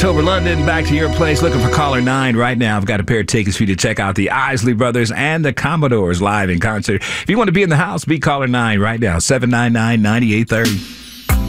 Over London, back to your place, looking for caller 9 right now. I've got a pair of tickets for you to check out the Isley Brothers and the Commodores live in concert. If you want to be in the house, be caller 9 right now, 799-9830.